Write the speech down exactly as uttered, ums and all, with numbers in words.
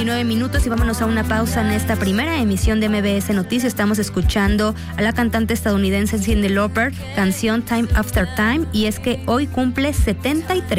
veintinueve minutos y vámonos a una pausa en esta primera emisión de M B S Noticias. Estamos escuchando a la cantante estadounidense Cyndi Lauper, canción Time After Time, y es que hoy cumple setenta y tres